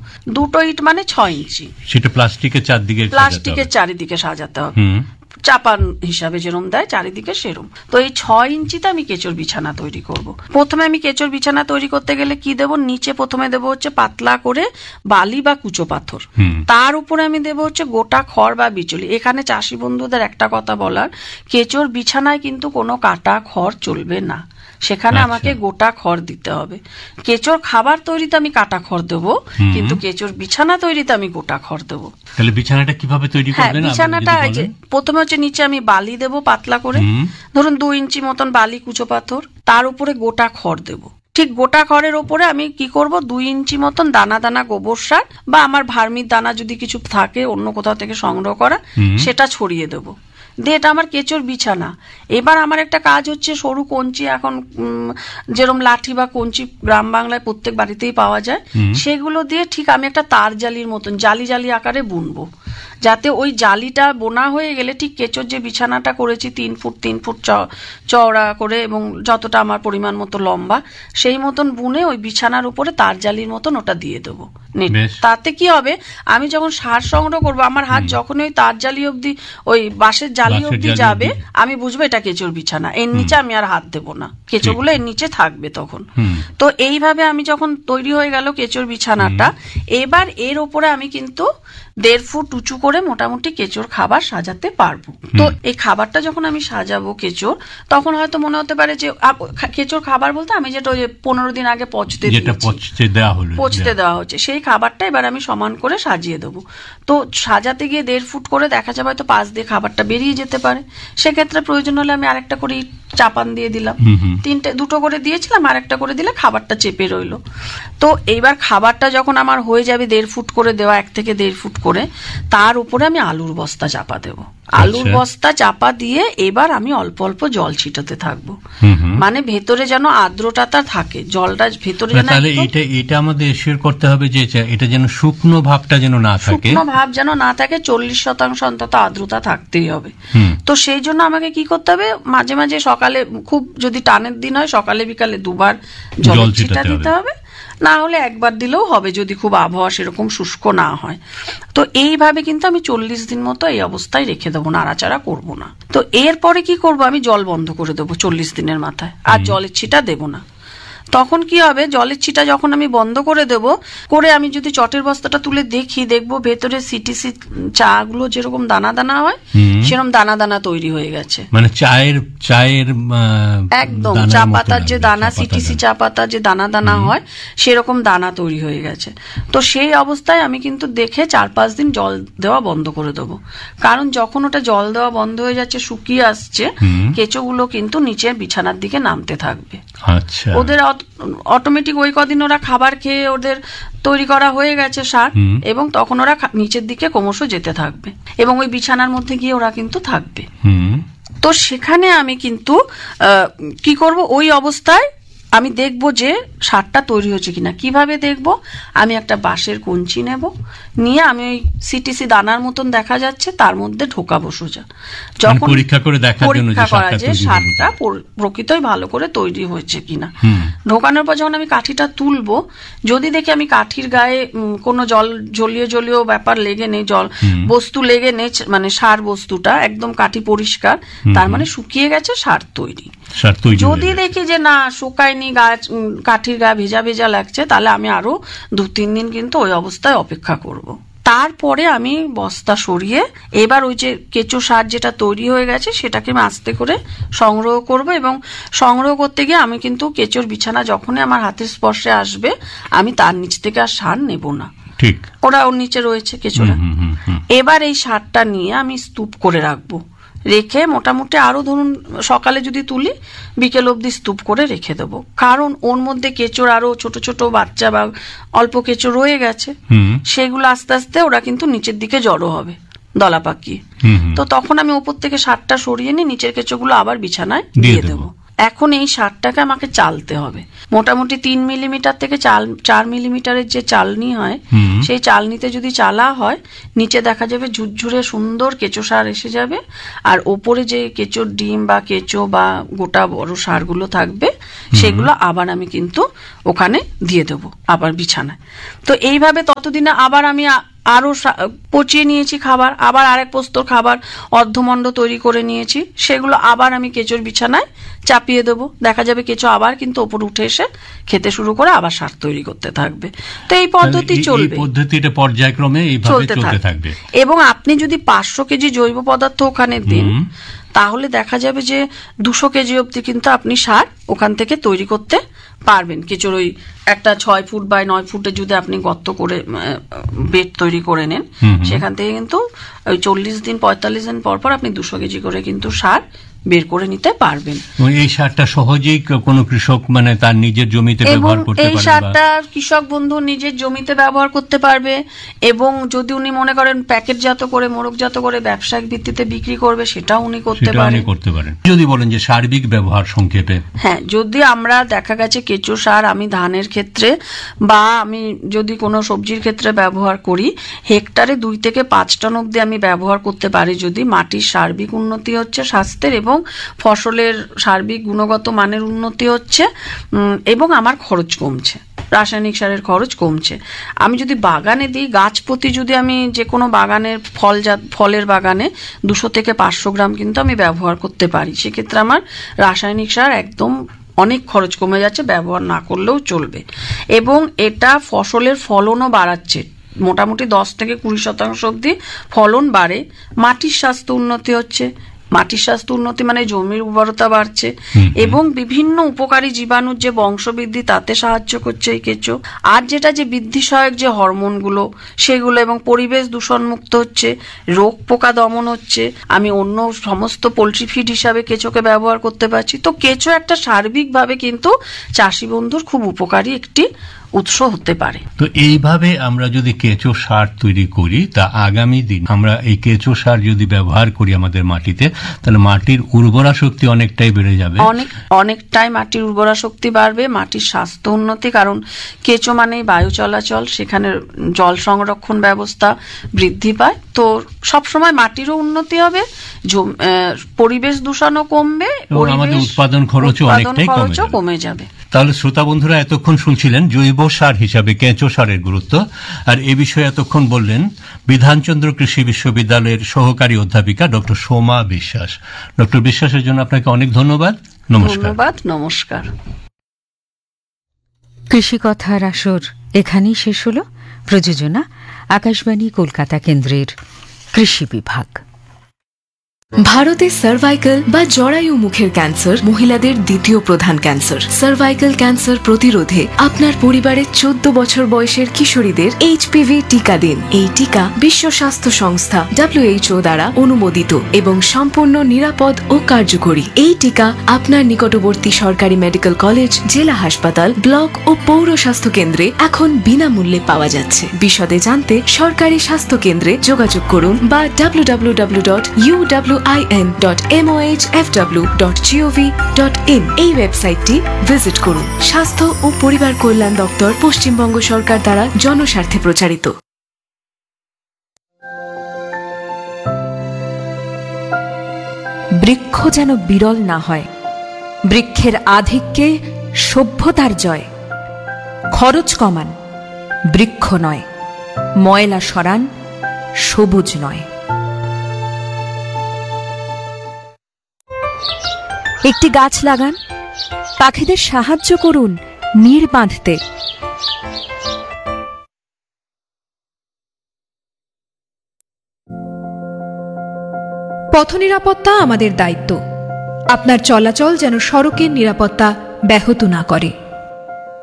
2 ইট মানে 6 ইঞ্চি, সেটা প্লাস্টিকের চারিদিকে সাজাতে হবে, চাপান হিসাবে যেরকম দেয় চারিদিকে সেরম। তো এই 6 ইঞ্চিতে আমি কেঁচোর বিছানা তৈরি করব। প্রথমে আমি কেঁচোর বিছানা তৈরি করতে গেলে কি দেব, নিচে প্রথমে দেব হচ্ছে পাতলা করে বালি বা কুচো পাথর, তার উপরে আমি দেব হচ্ছে গোটা খড় বা বিচুলি। এখানে চাষি বন্ধুদের একটা কথা বলার, কেঁচোর বিছানায় কিন্তু কোনো কাটা খড় চলবে না, সেখানে আমাকে গোটা খড় দিতে হবে। কেঁচোর খাবার তৈরিতে আমি কাটা খড় দেবো, কিন্তু কেঁচোর বিছানা তৈরিতে আমি গোটা খড় দেবো। তাহলে বিছানাটা কিভাবে তৈরি করবেন? বিছানাটা প্রথমে হচ্ছে নিচে আমি বালি দেবো পাতলা করে, ধরুন 2 ইঞ্চি মতন বালি কুচো পাথর, তার উপরে গোটা খড় দেবো। ঠিক গোটা খড়ের ওপরে আমি কি করব, 2 ইঞ্চি মতন দানা দানা গোবর সার বা আমার ভার্মির দানা যদি কিছু থাকে অন্য কোথাও থেকে সংগ্রহ করা, সেটা ছড়িয়ে দেবো। দিয়ে এটা আমার কেঁচোর বিছানা। এবার আমার একটা কাজ হচ্ছে, সরু কঞ্চি, এখন যেরকম লাঠি বা কঞ্চি গ্রাম বাংলায় প্রত্যেক বাড়িতেই পাওয়া যায়, সেগুলো দিয়ে ঠিক আমি একটা তার জালির মতন জালি জালি আকারে বুনবো, যাতে ওই জালিটা বোনা হয়ে গেলে ঠিক কেঁচোর যে বিছানাটা করেছি 3 ফুট 3 ফুট চওড়া করে এবং যতটা আমার পরিমাণ মতো লম্বা, সেই মতন বুনে ওই বিছানার উপরে তার জালির মতন ওটা দিয়ে দেবো। তাতে কি হবে, আমি যখন সার সংগ্রহ করবো, আমার হাত যখন ওই তার জালি অব্দি, ওই বাঁশের জালি অব্দি যাবে, আমি বুঝবো এটা কেঁচোর বিছানা। এর নিচে আমি আর হাত দেবো না, কেঁচোগুলো এর নিচে থাকবে তখন। তো এইভাবে আমি যখন তৈরি হয়ে গেল কেঁচোর বিছানাটা, এবার এর ওপরে আমি কিন্তু 1.5 ফুট উঁচু করে মোটামুটি কেঁচোর খাবার সাজাতে পারবো। তো এই খাবারটা যখন আমি সাজাবো কেঁচোর, তখন হয়তো মনে হতে পারে যে কেঁচোর খাবার বলতে আমি যেটা 15 দিন আগে পচতে দেওয়া হচ্ছে, সেই খাবারটা এবার আমি সমান করে সাজিয়ে দেবো। তো সাজাতে গিয়ে 1.5 ফুট করে দেখা যাবে হয়তো পাশ দিয়ে খাবারটা বেরিয়ে যেতে পারে, সেক্ষেত্রে প্রয়োজন হলে আমি আরেকটা করে চাপান দিয়ে দিলাম, 2টো করে দিয়েছিলাম, আরেকটা করে দিলে খাবারটা চেপে রইলো। তো এইবার খাবারটা যখন আমার হয়ে যাবে 1.5 ফুট করে দেওয়া, 1 থেকে 1.5 ফুট করে, তার উপরে আমি আলুর বস্তা চাপা দেবো। আলুর বস্তা চাপা দিয়ে এবার আমি অল্প অল্প জল ছিটাতে থাকবো, মানে ভেতরে যেন আর্দ্রতা থাকে, জলটা ভেতরে যেন। তাহলে এটা আমাদের এশিওর করতে হবে যে এটা যেন শুকনো ভাবটা যেন না থাকে, শুকনো ভাব যেন না থাকে, 40% অন্তত আর্দ্রতা থাকতেই হবে। তো সেই জন্য আমাকে কি করতে হবে, মাঝে মাঝে সকালে, খুব যদি টানের দিন হয় সকালে বিকালে 2 বার জল ছিটা দিতে হবে, না হলে 1 বার দিলেও হবে যদি খুব আবহাওয়া সেরকম শুষ্ক না হয়। তো এইভাবে কিন্তু আমি 40 দিন মতো এই অবস্থায় রেখে দেবো, নাড়াচাড়া করবো না। তো এরপরে কি করবো, আমি জল বন্ধ করে দেবো 40 দিনের মাথায়, আর জলের ছিটা দেবো না। তখন কি হবে, জলের ছিটা যখন আমি বন্ধ করে দেব, করে আমি যদি চটের বস্তাটা তুলে দেখবো ভেতরে সিটিসি চা গুলো যেরকম দানা দানা হয়, সেরকম দানা দানা তৈরি হয়ে গেছে, মানে চায়ের একদম চা পাতার যে দানা, সিটিসি চা পাতার যে দানা দানা হয়, সেরকম দানা তৈরি হয়ে গেছে। তো সেই অবস্থায় আমি কিন্তু দেখে 4-5 দিন জল দেওয়া বন্ধ করে দেবো, কারণ যখন ওটা জল দেওয়া বন্ধ হয়ে যাচ্ছে, শুকিয়ে আসছে, কেঁচোগুলো কিন্তু নিচের বিছানার দিকে নামতে থাকবে। আচ্ছা, ওদের অটোমেটিক ওই কদিন ওরা খাবার খেয়ে ওদের তৈরি করা হয়ে গেছে সার, এবং তখন ওরা নিচের দিকে ক্রমশ যেতে থাকবে এবং ওই বিছানার মধ্যে গিয়ে ওরা কিন্তু থাকবে। তো সেখানে আমি কিন্তু কি করব, ওই অবস্থায় আমি দেখবো যে সারটা তৈরি হচ্ছে কিনা। কিভাবে দেখবো, আমি একটা বাঁশের কঞ্চি নেব, নিয়ে আমি ওই সিটিসি দানার মতন দেখা যাচ্ছে তার মধ্যে ঢোকাবো সোজা, যখন পরীক্ষা করা যে সারটা প্রকৃতই ভালো করে তৈরি হয়েছে কিনা। ঢোকানোর পর যখন আমি কাঠিটা তুলবো, যদি দেখি আমি কাঠির গায়ে কোনো জলীয় ব্যাপার লেগে নেই, বস্তু লেগে নেই, মানে সার বস্তুটা একদম কাঠি পরিষ্কার, তার মানে শুকিয়ে গেছে, সার তৈরি। যদি দেখি যে না শুকায়নি, কাঠির গায়ে ভেজা ভেজা লাগছে, তাহলে আমি আরো 2-3 দিন কিন্তু ওই অবস্থায় অপেক্ষা করব। তারপরে আমি বস্তা সরিয়ে এবার ওই যে কেঁচো সার যেটা তৈরি হয়ে গেছে সেটাকে আমি আস্তে করে সংগ্রহ করব, এবং সংগ্রহ করতে গিয়ে আমি কিন্তু কেঁচোর বিছানা যখনই আমার হাতের স্পর্শে আসবে, আমি তার নিচ থেকে আর সার নেব না, ঠিক ওরা ওর নিচে রয়েছে কেঁচোরা। এবার এই সারটা নিয়ে আমি স্তূপ করে রাখবো, রেখে মোটামুটি আরো ধরুন সকালে যদি তুলি, বিকেল অব্দি স্তূপ করে রেখে দেবো, কারণ ওর মধ্যে কেঁচোর আরো ছোট ছোট বাচ্চা বা অল্প কেঁচো রয়ে গেছে, সেগুলো আস্তে আস্তে ওরা কিন্তু নিচের দিকে জড়ো হবে দলা পাকিয়ে। তো তখন আমি ওপর থেকে সারটা সরিয়ে নিয়ে নিচের কেঁচোগুলো আবার বিছানায় দিয়ে দেবো। এখন এই সারটাকে আমাকে চালতে হবে। মোটামুটি 3 মিলিমিটার থেকে 4 মিলিমিটারের যে চালনি হয়, সেই চালনিতে যদি চালা হয়, নিচে দেখা যাবে ঝুরঝুরে সুন্দর কেঁচো সার এসে যাবে, আর ওপরে যে কেঁচোর ডিম বা কেঁচো বা গোটা বড় সারগুলো থাকবে, সেগুলো আবার আমি কিন্তু ওখানে দিয়ে দেবো আবার বিছানায়। তো এইভাবে ততদিনে আবার আমি আরো পচিয়ে নিয়েছি খাবার, আবার আরেক পোস্তর খাবার অর্ধমণ্ড তৈরি করে নিয়েছি, সেগুলো আবার আমি কেঁচোর বিছানায় চাপিয়ে দেবো। দেখা যাবে কেঁচো আবার কিন্তু ওপর উঠে এসে খেতে শুরু করে আবার সার তৈরি করতে থাকবে। তো এই পদ্ধতি চলবে, পদ্ধতিটা পর্যায়ক্রমে এইভাবে চলতে থাকবে। এবং আপনি যদি 500 কেজি জৈব পদার্থ ওখানে দিন, তাহলে দেখা যাবে যে 200 কেজি অব্দি কিন্তু আপনি সার ওখান থেকে তৈরি করতে পারবেন। কেঁচোর ওই একটা 6 ফুট বাই 9 ফুটে যদি আপনি গর্ত করে বেড তৈরি করে নেন, সেখান থেকে কিন্তু ওই 40 দিন 45 দিন পর পর আপনি 200 কেজি করে কিন্তু সার বের করে নিতে পারবেন। এই সারটা সহজেই কোনো কৃষক মানে তার নিজের জমিতে ব্যবহার করতে পারবে। এই সারটা কৃষক বন্ধু নিজের জমিতে ব্যবহার করতে পারবে, এবং যদি উনি মনে করেন প্যাকেটজাত করে মোড়কজাত করে ব্যবসায়িক ভিত্তিতে বিক্রি করবে, সেটাও উনি করতে পারেন। যদি বলেন যে সার্বিক ব্যবহার সংক্ষেপে, হ্যাঁ, যদি আমরা দেখা গেছে কেঁচো সার আমি ধানের ক্ষেত্রে বা আমি যদি কোনো সবজির ক্ষেত্রে ব্যবহার করি, হেক্টরে 2 থেকে 5 টন অব্দি আমি ব্যবহার করতে পারি, যদি মাটির সার্বিক উন্নতি হচ্ছে স্বাস্থ্যের, এবং ফসলের সার্বিক গুণগত মানের উন্নতি হচ্ছে, এবং আমার খরচ কমছে, রাসায়নিক সারের খরচ কমছে। আমি যদি বাগানে দিই, গাছ প্রতি যদি আমি যে কোনো বাগানের ফলের বাগানে 200 থেকে 500 গ্রাম কিন্তু আমি ব্যবহার করতে পারি, সেক্ষেত্রে আমার রাসায়নিক সার একদম অনেক খরচ কমে যাচ্ছে, ব্যবহার না করলেও চলবে। এবং এটা ফসলের ফলনও বাড়াচ্ছে, মোটামুটি 10 থেকে 20% অব্দি ফলন বাড়ে। মাটির স্বাস্থ্য উন্নতি হচ্ছে, মাটির স্বাস্থ্য উন্নতি মানে জমির উর্বরতা বাড়ছে, এবং বিভিন্ন উপকারী জীবাণুর যে বংশবৃদ্ধি তাতে সাহায্য করছে এই কেঁচো। আর যেটা যে বৃদ্ধি সহায়ক যে হরমোনগুলো সেগুলো, এবং পরিবেশ দূষণ মুক্ত হচ্ছে, রোগ পোকা দমন হচ্ছে, আমি অন্য সমস্ত পোলট্রি ফিড হিসাবে কেঁচোকে ব্যবহার করতে পারছি। তো কেঁচো একটা সার্বিকভাবে কিন্তু চাষি বন্ধুর খুব উপকারী একটি উৎস হতে পারে। তো এইভাবে আমরা যদি কেঁচো সার তৈরি করি, তা আগামী দিন আমরা এই কেঁচো সার যদি ব্যবহার করি আমাদের মাটিতে, তাহলে মাটির উর্বরা শক্তি অনেকটাই বেড়ে যাবে, অনেকটাই মাটির উর্বরা শক্তি বাড়বে, মাটির স্বাস্থ্য উন্নতি, কারণ কেঁচো মানেই বায়ু চলাচল, সেখানে জল সংরক্ষণ ব্যবস্থা বৃদ্ধি পায়। তো সবসময় মাটিরও উন্নতি হবে, পরিবেশ দূষণও কমবে, আমাদের উৎপাদন খরচও অনেকটাই কমে যাবে। তাহলে শ্রোতা বন্ধুরা এতক্ষণ শুনছিলেন জৈব সার হিসাবে কেঁচো সারের গুরুত্ব, আর এ বিষয়ে এতক্ষণ বললেন বিধানচন্দ্র কৃষি বিশ্ববিদ্যালয়ের সহকারী অধ্যাপিকা ডক্টর সোমা বিশ্বাস। ডক্টর বিশ্বাসের জন্য আপনাকে অনেক ধন্যবাদ। নমস্কার। কৃষি কথার আসর এখানেই শেষ হলো। প্রযোজনা আকাশবাণী কলকাতা কেন্দ্রের কৃষি বিভাগ। ভারতে সার্ভাইকাল বা জরায়ু মুখের ক্যান্সার মহিলাদের দ্বিতীয় প্রধান ক্যান্সার। সার্ভাইকাল ক্যান্সার প্রতিরোধে আপনার পরিবারের 14 বছর বয়সের কিশোরীদের HPV টিকা দিন। এই টিকা বিশ্ব স্বাস্থ্য সংস্থা WHO দ্বারা অনুমোদিত এবং সম্পূর্ণ নিরাপদ ও কার্যকরী। এই টিকা আপনার নিকটবর্তী সরকারি মেডিকেল কলেজ, জেলা হাসপাতাল, ব্লক ও পৌর স্বাস্থ্য কেন্দ্রে এখন বিনামূল্যে পাওয়া যাচ্ছে। বিশদে জানতে সরকারি স্বাস্থ্য কেন্দ্রে যোগাযোগ করুন বা www.uwin.mohfw.gov.in এই ওয়েবসাইটটি ভিজিট করুন। স্বাস্থ্য ও পরিবার কল্যাণ দপ্তর, পশ্চিমবঙ্গ সরকার দ্বারা জনস্বার্থে প্রচারিত। বৃক্ষ যেন বিরল না হয়, বৃক্ষের আধিক্যে সভ্যতার জয়। খরচ কমান, বৃক্ষ নয়, ময়লা সরান, সবুজ নয়। একটি গাছ লাগান, পাখিদের সাহায্য করুন নীড় বাঁধতে। পথ নিরাপত্তা আমাদের দায়িত্ব। আপনার চলাচল যেন সড়কের নিরাপত্তা ব্যাহত না করে।